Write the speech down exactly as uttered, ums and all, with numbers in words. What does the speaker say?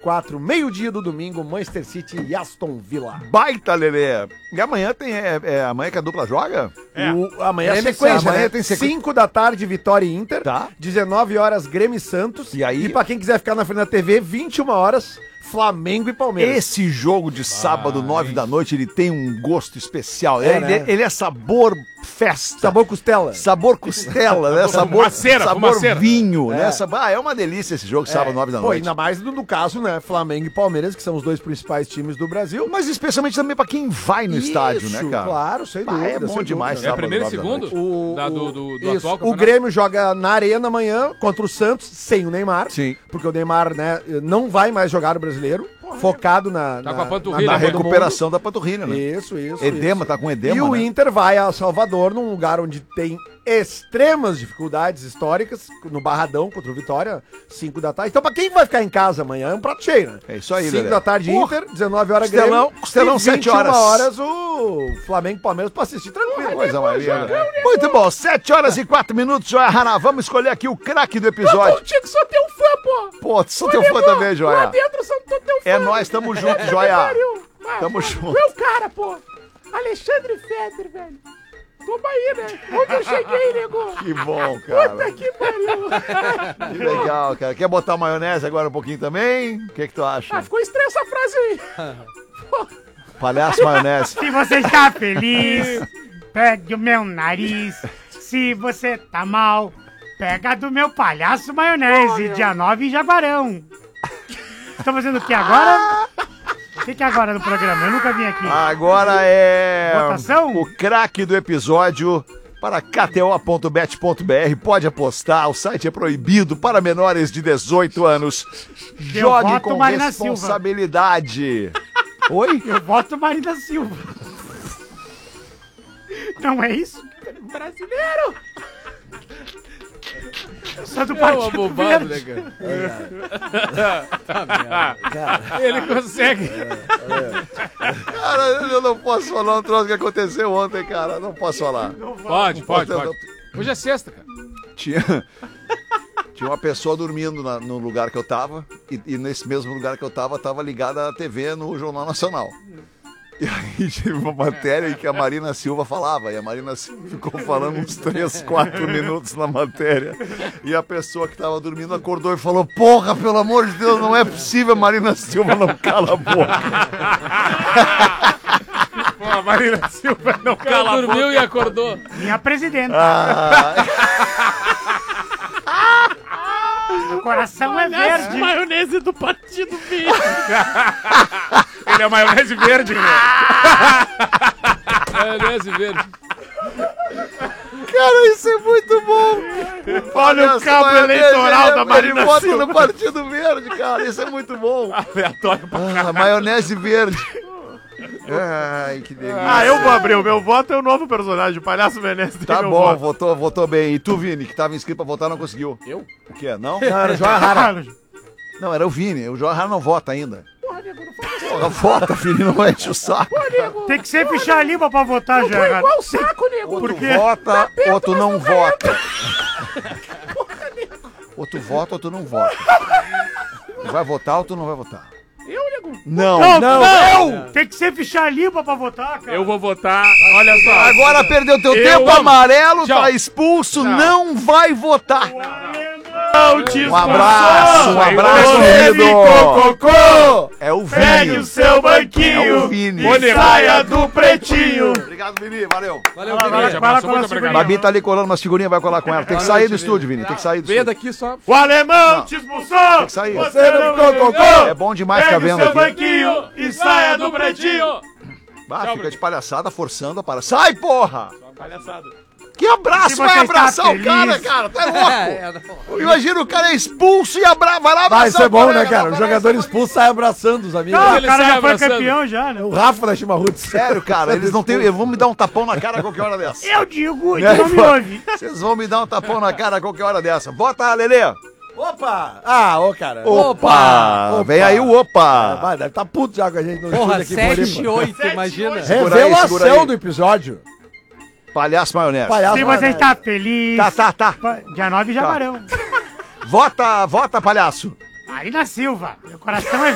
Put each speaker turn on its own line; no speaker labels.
quatro, meio-dia do domingo, Manchester City e Aston Villa.
Baita, Lelê. E amanhã tem, é, é amanhã que a dupla joga?
É. O, amanhã é
É,
sequência,
amanhã
né?
tem sequência.
cinco da tarde, Vitória e Inter.
Tá.
dezenove horas, Grêmio e Santos.
E aí?
E pra quem quiser ficar na frente da T V, vinte e uma horas, Flamengo e Palmeiras.
Esse jogo de sábado, nove da noite, ele tem um gosto especial.
É,
ele,
né?
ele é sabor festa.
Sabor costela.
Sabor costela, né? Sabor,
fumaceira,
sabor
fumaceira.
vinho,
É.
né? Sab- Ah, é uma delícia esse jogo, sábado, nove da
Pô,
noite.
ainda mais no, no caso, né? Flamengo e Palmeiras, que são os dois principais times do Brasil.
Mas especialmente também pra quem vai no
Isso,
estádio, né, cara?
Claro, sem
Ah,
dúvida.
é bom
sem
demais,
dúvida,
É
né?
a primeira e
nove da
segundo
O,
da- do,
o-
do, do
isso,
atual
o
campeonato?
Grêmio joga na Arena amanhã contra o Santos, sem o Neymar.
Sim.
Porque o Neymar, né, não vai mais jogar no Brasileiro, focado na,
Tá
na,
com a panturrilha,
Na
na
né?
Copa do
recuperação da panturrilha,
Mundo.
né?
Isso, isso.
Edema,
isso.
tá com edema,
E o
né?
Inter vai a Salvador, num lugar onde tem extremas dificuldades históricas, no Barradão contra o Vitória, cinco da tarde. Então, pra quem vai ficar em casa amanhã, é um prato cheio, né?
É isso aí,
cinco
Lelé.
da tarde,
Porra.
Inter, dezenove horas,
Costelão-
Grêmio.
Costelão,
e
sete horas.
vinte e uma horas, o Flamengo e Palmeiras pra assistir tranquilo.
Coisa maravilhosa. Muito bom, sete horas e quatro minutos, Joia Haná. Vamos escolher aqui o craque do episódio.
Contigo sou teu fã, pô.
Pô, sou teu fã também,
Lá
Joia.
dentro sou tô teu fã.
É nós, tamo junto, Joia.
Vai,
Tamo
vai.
junto.
Tu é o cara, pô. Alexandre Feder, velho. Toma aí, né? Onde eu cheguei, nego?
Que bom, cara.
Puta que pariu.
Que legal, cara. Quer botar maionese agora um pouquinho também? O que que tu acha?
Ah, ficou estranha essa frase aí.
Palhaço maionese.
Se você está feliz, pegue o meu nariz. Se você tá mal, pega do meu palhaço maionese, dia nove em Jaguarão. Estão fazendo o que agora? O que, que é agora no programa? Eu nunca vim aqui.
Agora é
Votação?
o craque do episódio para K T O ponto bet ponto B R. Pode apostar, o site é proibido para menores de dezoito anos. Jogue
voto
com
Marina Silva.
responsabilidade. Oi?
Eu voto Marina Silva. Não é isso?
Brasileiro.
Eu sou do
É uma
Partido
bobagem,
Verde.
né, cara? Ele consegue.
Cara, eu não posso falar um troço que aconteceu ontem, cara. Não posso falar.
Pode, pode,
Não,
pode. Hoje é sexta, cara.
Tinha, tinha uma pessoa dormindo na- no lugar que eu tava, e, e nesse mesmo lugar que eu tava, tava ligada a T V no Jornal Nacional. E aí teve uma matéria em que a Marina Silva falava, e a Marina Silva ficou falando uns três, quatro minutos na matéria. E a pessoa que tava dormindo acordou e falou: porra, pelo amor de Deus, não é possível, a Marina Silva não cala a boca.
Pô, a Marina Silva não cala a boca. Dormiu e acordou.
Minha presidenta.
Ah,
Meu coração é verde.
Maionese do Partido Verde. Ele é maionese verde, né? Maionese verde.
cara, isso é muito bom.
Olha o cabo eleitoral da Marina
Silva.
Silva.
no Partido Verde, cara, isso é muito bom.
Aleatório pra
Ah, maionese verde. Ai, que delícia.
Ah, eu vou abrir. O meu voto é o novo personagem, o Palhaço Menezes.
Tá
meu
bom,
voto.
votou, votou bem. E tu, Vini, que tava inscrito pra votar, não conseguiu.
Eu?
O quê? Não?
Não, era o Joia Rara.
Não, era o Vini. O João Rara não vota ainda. Porra, vota, Vini, não enche o saco.
Tem que ser ficha limpa pra votar, já.
Igual o saco, nego.
Ou
Por
tu
quê?
vota, ou tu não vota. Ou tu vota, ou tu não vota. Tu vai votar ou tu não vai votar?
Eu, nego.
Não.
Não,
Não,
não! Tem que ser ficha limpa pra votar, cara.
Eu vou votar. Olha só.
Agora perdeu teu
Eu
tempo,
amo.
amarelo,
Tchau.
tá expulso, não vai votar.
Não te
Um abraço, um abraço,
Você
querido.
ficou cocô.
É o
Pegue
Vini.
o seu banquinho.
É o Vini.
E saia do pretinho.
Obrigado, Vini, valeu.
Valeu,
Vai,
Vini.
vai,
Já
vai lá
passou,
com a
muito obrigado.
figurinha.
Babi tá ali colando umas figurinhas, vai colar com ela. Tem que
Boa
sair
noite,
do estúdio,
Vini.
Vini, tem que sair do
Venha
estúdio.
daqui só.
O alemão
Não.
te expulsou!
Tem que sair.
Você não ficou cocô!
É bom demais ficar
Pegue o
vendo
seu
aqui.
banquinho e saia do pretinho!
Ah, fica de palhaçada, forçando a para. Sai, porra!
Palhaçada.
Que abraço,
Se
vai
você está
abraçar o
feliz.
cara, cara, tá louco?
É, não.
Imagina o cara é expulso e abra... vai lá abraçar
Vai, isso é
o
bom,
colega,
né, cara? O
vai
jogador
abraçar-
expulso sai abraçando os amigos.
Não, o
Ele
cara
sai
já foi
abraçando.
campeão já, né?
O Rafa da Chimarruts.
Sério, cara, eles não têm... Eles vão me dar um tapão na cara a qualquer hora dessa.
Eu digo,
É,
tu não me
pô.
ouve.
Vocês vão me dar um tapão na cara a qualquer hora dessa. Bota, Lelê.
Opa! Ah, ô, cara.
Opa!
Opa.
Vem aí o opa.
Vai, deve tá puto já com a gente no
Porra,
estúdio aqui em
sete,
Floripa.
oito, imagina.
Segura aí,
Revelação
segura aí.
do episódio.
Palhaço maionese.
Palhaço
Se você
maionese.
está feliz...
Tá, tá, tá.
pa- Dia nove, Jaguarão.
Vota, vota, palhaço.
Marina Silva. Meu coração é